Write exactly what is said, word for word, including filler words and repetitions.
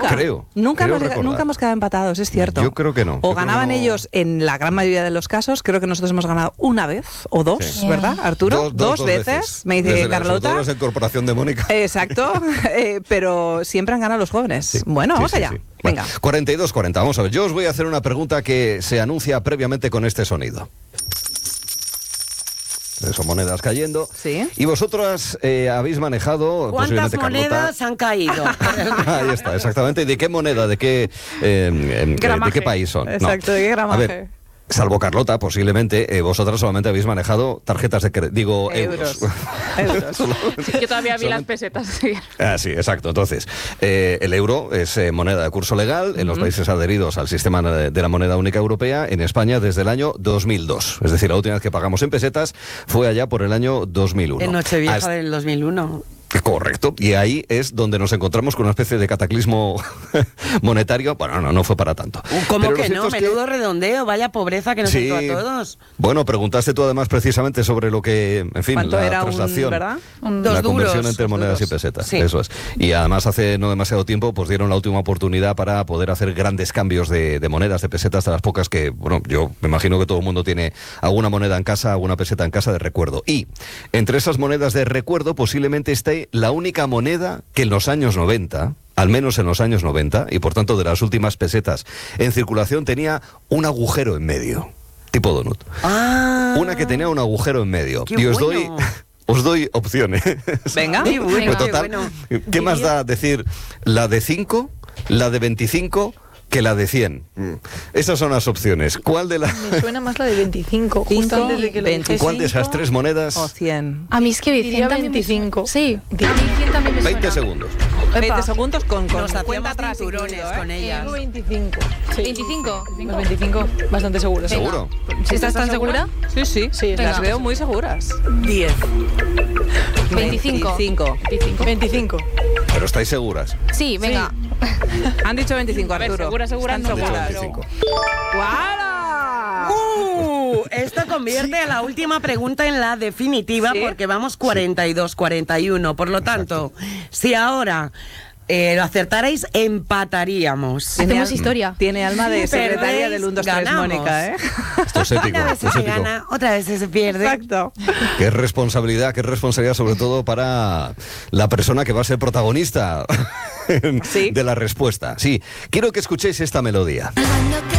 Creo. Nunca, creo hemos, nunca hemos quedado empatados, es cierto. Yo creo que no. O Yo ganaban no... ellos en la gran mayoría de los casos. Creo que nosotros hemos ganado una vez o dos, sí. ¿verdad, Arturo? Dos, dos, dos, dos veces. veces. Me dice Desde Carlota. La incorporación de Mónica. Exacto. eh, pero siempre han ganado los jóvenes. Sí. Bueno, vamos sí, sí, allá. Sí. Venga. Bueno, cuarenta y dos cuarenta. Vamos a ver. Yo os voy a hacer una pregunta que se anuncia previamente con este sonido. Son monedas cayendo. Sí. Y vosotras eh, habéis manejado. ¿Cuántas monedas Carlota? han caído? Ahí está, exactamente. ¿Y de qué moneda? ¿De qué, eh, de qué país son? Exacto, no. ¿de qué gramaje? A ver, salvo Carlota, posiblemente, eh, vosotras solamente habéis manejado tarjetas de crédito, digo, euros. Euros. Yo todavía vi las pesetas. Sí. Ah, sí, exacto. Entonces, eh, el euro es eh, moneda de curso legal en los uh-huh. países adheridos al sistema de la moneda única europea, en España desde el año dos mil dos. Es decir, la última vez que pagamos en pesetas fue allá por el año dos mil uno. En Nochevieja Hasta... del dos mil uno. Correcto, y ahí es donde nos encontramos con una especie de cataclismo monetario. Bueno, no, no fue para tanto. ¿Cómo Pero que no? Menudo que... redondeo, vaya pobreza que nos sí. entró a todos. Bueno, preguntaste tú además precisamente sobre lo que, en fin, ¿cuánto la era traslación, un, ¿verdad? Un, la dos conversión duros, entre monedas duros. y pesetas, sí. eso es. Y además hace no demasiado tiempo pues dieron la última oportunidad para poder hacer grandes cambios de, de monedas, de pesetas, de las pocas que, bueno, yo me imagino que todo el mundo tiene alguna moneda en casa, alguna peseta en casa de recuerdo. Y entre esas monedas de recuerdo posiblemente esté la única moneda moneda que en los años noventa, al menos en los años noventa, y por tanto de las últimas pesetas en circulación, tenía un agujero en medio, tipo donut. Ah, una que tenía un agujero en medio. Qué y os bueno. doy... Os doy opciones. Venga. Qué bueno, total, qué bueno. ¿Qué más da decir la de cinco, la de veinticinco... que la de cien? Esas son las opciones. ¿Cuál de las... Me suena más la de veinticinco. Justo antes de que lo dijese. ¿Cuál de esas tres monedas? O cien. A mí es que cien también veinticinco. Sí, a mí cien también me suena. veinte segundos. veinte segundos con, con Nos cuenta atrás cinturones incluido, ¿eh? con ellas. Tengo veinticinco. Sí. ¿veinticinco? Los veinticinco, bastante seguro. ¿Seguro? ¿Sí ¿Estás tan segura? Sí, sí. Sí, las venga. veo muy seguras. diez. veinticinco. veinticinco. veinticinco. ¿Pero estáis seguras? Sí, venga. Han dicho veinticinco, A ver, Arturo. segura, segura, Están no, seguras. veinticinco. ¡Guau! Uh, esto convierte a la última pregunta en la definitiva, ¿Sí? porque vamos cuarenta y dos cuarenta y uno. Por lo tanto, si ahora eh, lo acertarais, empataríamos. Hacemos al- historia. Tiene alma de secretaria Perdéis, del uno, dos, tres, ganamos. Mónica, ¿eh? Esto es épico. Una vez esto es se épico. gana, otra vez se pierde. Exacto. Qué responsabilidad, qué responsabilidad sobre todo para la persona que va a ser protagonista Sí. de la respuesta. Sí, quiero que escuchéis esta melodía. Cuando